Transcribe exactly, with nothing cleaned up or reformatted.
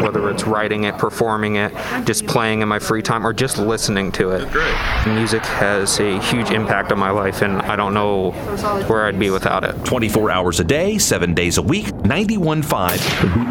whether it's writing it, performing it, just playing in my free time, or just listening to it. Music has a huge impact on my life, and I don't know where I'd be without it. twenty-four hours a day, seven days a week, ninety-one point five